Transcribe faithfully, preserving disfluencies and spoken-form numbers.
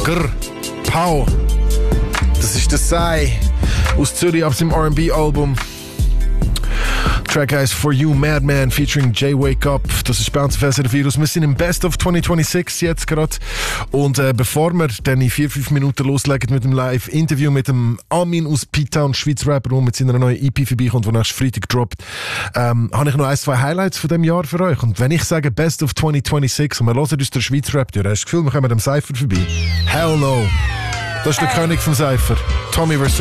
Grr, Pow. Das ist der Sai aus Zürich auf dem R and B-Album. Track heißt For You Madman featuring Jay Wake Up. Das ist bei uns auf S R F Virus. Wir sind im Best of zwanzig sechsundzwanzig jetzt gerade. Und äh, bevor wir dann in vier, fünf Minuten loslegen mit dem Live-Interview mit dem Amin aus P-Town, Schweizer Rapper, der mit seiner neuen E P vorbeikommt, die nächsten Freitag droppt, ähm, habe ich noch ein, zwei Highlights von diesem Jahr für euch. Und wenn ich sage Best of zwanzig sechsundzwanzig und wir hören uns der Schweizer Rap durch, hast du das Gefühl, wir kommen dem Cypher vorbei? Hell no! Das ist der König vom Cypher. Tommy versus